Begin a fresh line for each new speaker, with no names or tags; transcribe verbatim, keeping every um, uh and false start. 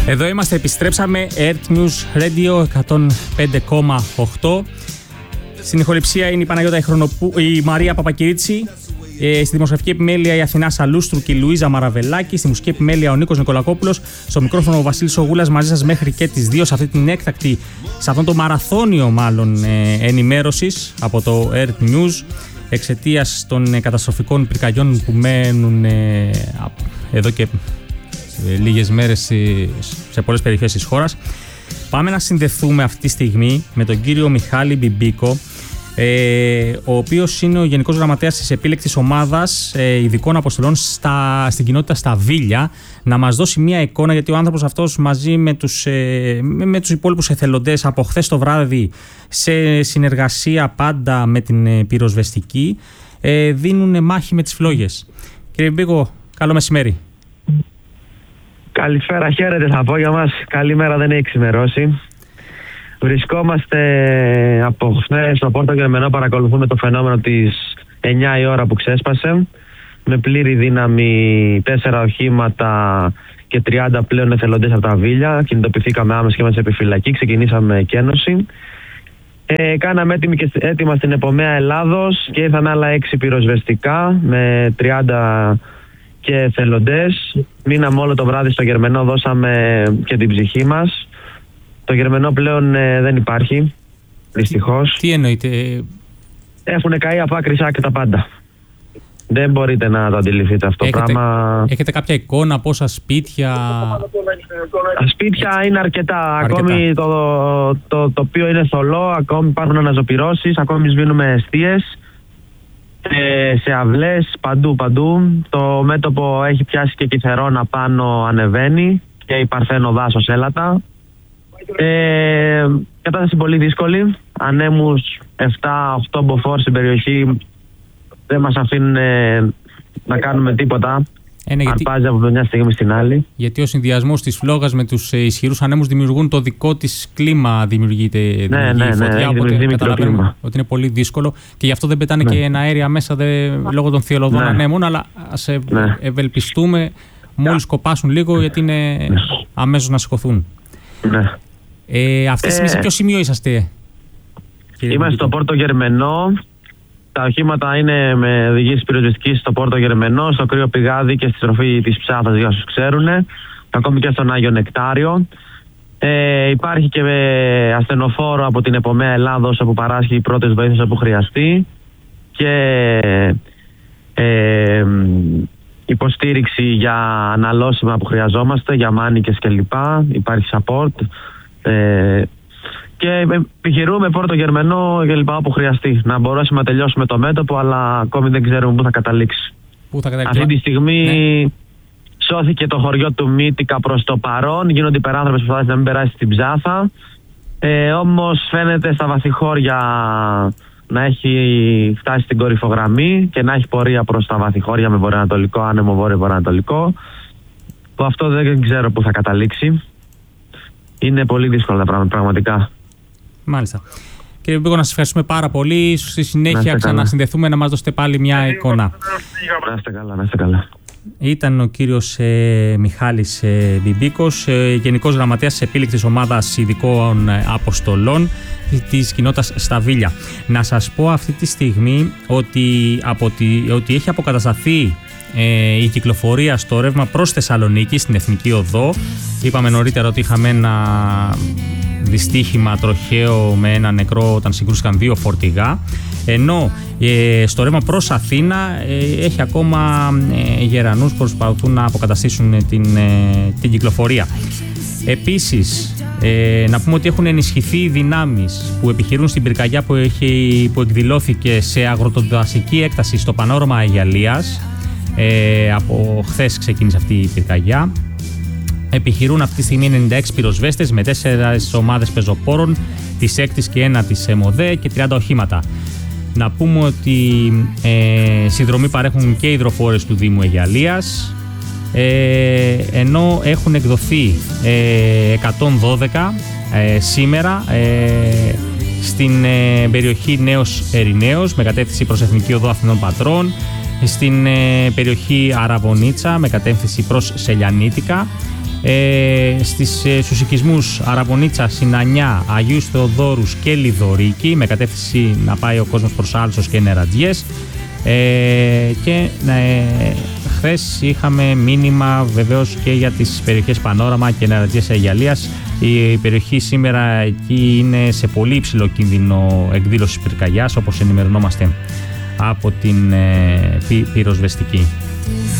Εδώ είμαστε, επιστρέψαμε. Earth News Radio εκατόν πέντε κόμμα οκτώ. Στην ηχοληψία είναι η Παναγιώτα η, Χρονοπού, η Μαρία Παπακυρίτσι. Ε, στη δημοσιογραφική επιμέλεια η Αθηνά Σαλούστρου και η Λουίζα Μαραβελάκη. Στη μουσική επιμέλεια ο Νίκος Νικολακόπουλος. Στο μικρόφωνο ο Βασίλης Ογούλας, μαζί σας μέχρι και τις δύο σε αυτή την έκτακτη, σε αυτό το μαραθώνιο μάλλον ε, ενημέρωσης από το Earth News, εξαιτίας των ε, καταστροφικών πυρκαγιών που μένουν ε, εδώ και ε, λίγες μέρες ε, σε πολλές περιοχές της χώρας. Πάμε να συνδεθούμε αυτή τη στιγμή με τον κύριο Μιχάλη Μπιμπίκο, Ε, ο οποίος είναι ο Γενικός Γραμματέας της επίλεκτης ομάδας ε, ειδικών αποστολών στα, στην κοινότητα στα Βίλια, να μας δώσει μια εικόνα, γιατί ο άνθρωπος αυτός μαζί με τους, ε, με, με τους υπόλοιπους εθελοντές από χθες το βράδυ, σε συνεργασία πάντα με την ε, πυροσβεστική, ε, δίνουν μάχη με τις φλόγες. Κύριε Μπιμπίκο, καλό μεσημέρι.
Καλησπέρα, χαίρετε θα πω για μας. Καλημέρα, δεν έχει ξημερώσει. Βρισκόμαστε από χθες στο Πόρτο Γερμενό, παρακολουθούμε το φαινόμενο της εννιά η ώρα που ξέσπασε, με πλήρη δύναμη τέσσερα οχήματα και τριάντα πλέον εθελοντές από τα Βίλια. Κινητοποιηθήκαμε άμεσα και είμαστε επιφυλακή, ξεκινήσαμε εκένωση. Ε, κάναμε έτοιμη και έτοιμα στην Επομαία Ελλάδος και ήρθαν άλλα έξι πυροσβεστικά με τριάντα και εθελοντές. Μείναμε όλο το βράδυ στο Γερμενό, δώσαμε και την ψυχή μας. Το Γερμενό πλέον ε, δεν υπάρχει, δυστυχώς.
Τι εννοείτε?
Έχουν καεί από άκρη σ' άκρη τα πάντα. Δεν μπορείτε να το αντιληφθείτε αυτό το πράγμα.
Έχετε κάποια εικόνα πόσα σπίτια?
Τα σπίτια είναι αρκετά.
αρκετά. Ακόμη
το, το, το τοπίο είναι θολό, ακόμη υπάρχουν αναζωπυρώσεις, ακόμη σβήνουμε εστίες, ε, σε αυλές, παντού παντού. Το μέτωπο έχει πιάσει και Κυθερόνα πάνω, ανεβαίνει, και η Παρθένο δάσος έλατα. Ε, κατάσταση πολύ δύσκολη. Ανέμους επτά οκτώ μποφόρ στην περιοχή δεν μας αφήνουν ε, να κάνουμε τίποτα.
Είναι γιατί...
Αρπάζει από μια στιγμή στην άλλη.
Γιατί ο συνδυασμός της φλόγας με τους ε, ισχυρούς ανέμους δημιουργούν το δικό της κλίμα, δημιουργείται
ναι, ναι, ναι,
φωτιά,
ναι,
οπότε καταλαβαίνουμε ότι είναι πολύ δύσκολο και γι' αυτό δεν πετάνε ναι. και ένα αέρια μέσα δε, λόγω των θυελλωδών ναι. ανέμων, αλλά ας ε, ναι. ευελπιστούμε μόλις κοπάσουν λίγο, γιατί είναι ναι. αμέσως να σηκωθούν.
Ναι.
Ε, αυτή τη στιγμή σε ποιο σημείο είσαστε?
Είμαστε στο Πόρτο Γερμενό. Τα οχήματα είναι με οδηγήσεις πυροσβεστικής στο Πόρτο Γερμενό, στο Κρύο Πηγάδι και στη στροφή της Ψάθας, για όσους ξέρουν, ακόμη και στον Άγιο Νεκτάριο. Ε, υπάρχει και ασθενοφόρο από την Επομαία Ελλάδος, όπου παράσχει πρώτες βοήθειες όπου χρειαστεί, και ε, υποστήριξη για αναλώσιμα που χρειαζόμαστε, για μάνικες κλπ. Υπάρχει support. Ε, και επιχειρούμε Πόρτο Γερμενό και λοιπά όπου χρειαστεί. Να μπορέσουμε να τελειώσουμε το μέτωπο, αλλά ακόμη δεν ξέρουμε πού θα καταλήξει.
Πού θα καταλήξει.
Αυτή τη στιγμή
ναι.
σώθηκε το χωριό του Μύτικα προς το παρόν. Γίνονται υπεράνθρωπες προσπάθειες να μην περάσει στην Ψάθα. Ε, όμως φαίνεται στα βαθυχώρια να έχει φτάσει στην κορυφογραμμή και να έχει πορεία προς τα βαθυχώρια με βορειοανατολικό άνεμο, βόρειο-βορειοανατολικό. Που αυτό δεν ξέρω πού θα καταλήξει. Είναι πολύ δύσκολα τα πράγματα, πραγματικά.
Μάλιστα. Κύριε Μπιμπίκο, να σας ευχαριστούμε πάρα πολύ. Στη συνέχεια ξανασυνδεθούμε να μας δώσετε πάλι μια εικόνα.
Να είστε καλά, να είστε καλά.
Ήταν ο κύριος ε, Μιχάλης ε, Μπιμπίκος, ε, Γενικός Γραμματέας της επίλεκτης ομάδας ειδικών ε, αποστολών της κοινότητας στα Βίλια. Να σας πω αυτή τη στιγμή ότι, από τη, ότι έχει αποκατασταθεί Ε, η κυκλοφορία στο ρεύμα προς Θεσσαλονίκη στην Εθνική Οδό. Είπαμε νωρίτερα ότι είχαμε ένα δυστύχημα τροχαίο με ένα νεκρό όταν συγκρούστηκαν δύο φορτηγά, ενώ ε, στο ρεύμα προς Αθήνα ε, έχει ακόμα ε, γερανούς που προσπαθούν να αποκαταστήσουν την, ε, την κυκλοφορία. Επίσης ε, να πούμε ότι έχουν ενισχυθεί οι δυνάμεις που επιχειρούν στην πυρκαγιά που, έχει, που εκδηλώθηκε σε αγροτοδασική έκταση στο Πανόρωμα Αγιαλίας. Ε, από χθες ξεκίνησε αυτή η πυρκαγιά. Επιχειρούν αυτή τη στιγμή ενενήντα έξι πυροσβέστες με τέσσερις ομάδες πεζοπόρων της έκτης και ένατης ΕΜΟΔΕ και τριάντα οχήματα. Να πούμε ότι ε, συνδρομή παρέχουν και οι υδροφόρες του Δήμου Αγιαλίας, ε, ενώ έχουν εκδοθεί ε, εκατόν δώδεκα ε, σήμερα ε, στην ε, περιοχή Νέος Ερηναίος με κατεύθυνση προς Εθνική Οδό Αθηνών Πατρών, στην ε, περιοχή Αραβωνίτσα με κατεύθυνση προς Σελιανίτικα Ε, στις, ε, στους οικισμούς Αραβωνίτσα, Συνανιά, Αγίους Θεοδόρους και Λιδωρίκη, με κατεύθυνση να πάει ο κόσμος προς Άλσος και Νερατζιές. Ε, και ε, χθες είχαμε μήνυμα βεβαίως και για τις περιοχές Πανόραμα και Νερατζιές Αιγιαλίας. Η περιοχή σήμερα εκεί είναι σε πολύ υψηλό κίνδυνο εκδήλωσης πυρκαγιάς, όπως ενημερωνόμαστε από την ε, πυροσβεστική.